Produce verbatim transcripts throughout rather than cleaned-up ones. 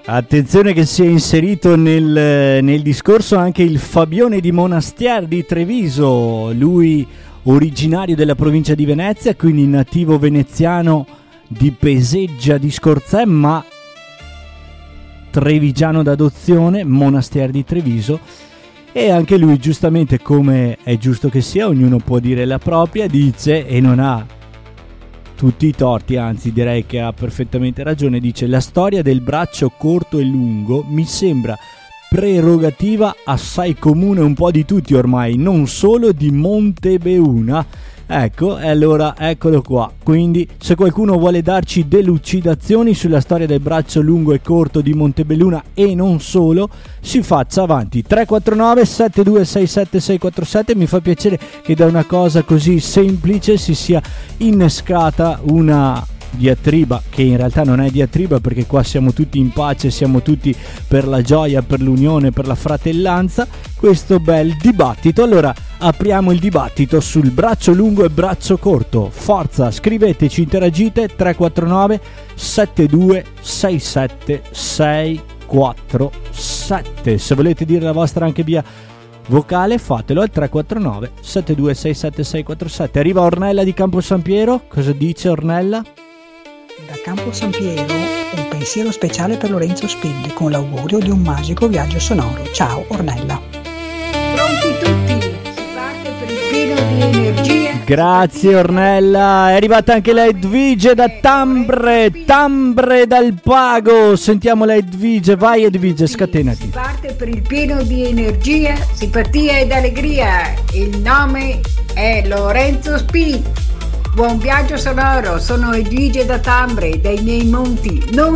Attenzione che si è inserito nel, nel discorso anche il Fabione di Monastier di Treviso, lui originario della provincia di Venezia, quindi nativo veneziano di Peseggia di Scorzè, ma trevigiano d'adozione, Monastier di Treviso. E anche lui, giustamente, come è giusto che sia, ognuno può dire la propria, dice, e non ha tutti i torti, anzi direi che ha perfettamente ragione, dice: la storia del braccio corto e lungo mi sembra prerogativa assai comune un po' di tutti ormai, non solo di Montebeuna. Ecco, e allora eccolo qua. Quindi se qualcuno vuole darci delucidazioni sulla storia del braccio lungo e corto di Montebelluna e non solo, si faccia avanti. Tre quattro nove sette due sei sette sei quattro sette. Mi fa piacere che da una cosa così semplice si sia innescata una diatriba, che in realtà non è diatriba, perché qua siamo tutti in pace, siamo tutti per la gioia, per l'unione, per la fratellanza, questo bel dibattito. Allora apriamo il dibattito sul braccio lungo e braccio corto. Forza, scriveteci, interagite. Tre quattro nove sette due sei sette sei quattro sette. Se volete dire la vostra anche via vocale, fatelo al tre quattro nove sette due sei sette sei quattro sette. Arriva Ornella di Campo San Piero. Cosa dice Ornella? Da Campo San Piero un pensiero speciale per Lorenzo Spilli, con l'augurio di un magico viaggio sonoro. Ciao Ornella. Pronti tutti, si parte per il pieno di energia. Grazie Ornella. È arrivata anche la Edvige da Tambre, Tambre dal Pago. Sentiamo la Edvige, vai Edvige, scatenati. Si parte per il pieno di energia, simpatia ed allegria. Il nome è Lorenzo Spilli. Buon viaggio sonoro, sono Edvige da Tambre, dai miei monti. Non...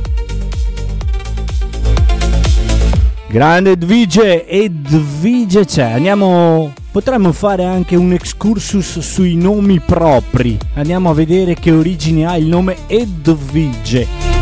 Grande Edvige, Edvige c'è. Andiamo, potremmo fare anche un excursus sui nomi propri. Andiamo a vedere che origine ha il nome Edvige.